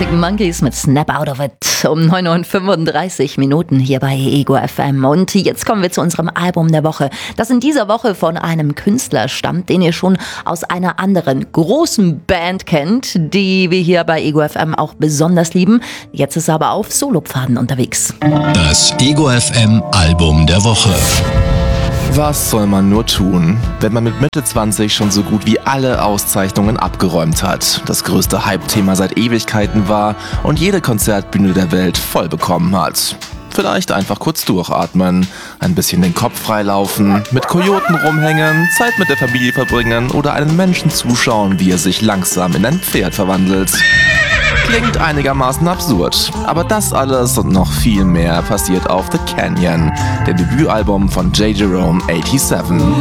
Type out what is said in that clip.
Monkeys mit Snap Out of It um 9:35 Uhr hier bei Ego FM. Und jetzt kommen wir zu unserem Album der Woche, das in dieser Woche von einem Künstler stammt, den ihr schon aus einer anderen großen Band kennt, die wir hier bei Ego FM auch besonders lieben. Jetzt ist er aber auf Solopfaden unterwegs. Das Ego FM Album der Woche. Was soll man nur tun, wenn man mit Mitte 20 schon so gut wie alle Auszeichnungen abgeräumt hat, das größte Hype-Thema seit Ewigkeiten war und jede Konzertbühne der Welt voll bekommen hat? Vielleicht einfach kurz durchatmen, ein bisschen den Kopf freilaufen, mit Kojoten rumhängen, Zeit mit der Familie verbringen oder einem Menschen zuschauen, wie er sich langsam in ein Pferd verwandelt. Klingt einigermaßen absurd, aber das alles und noch viel mehr passiert auf The Canyon, dem Debütalbum von J. Jerome 87.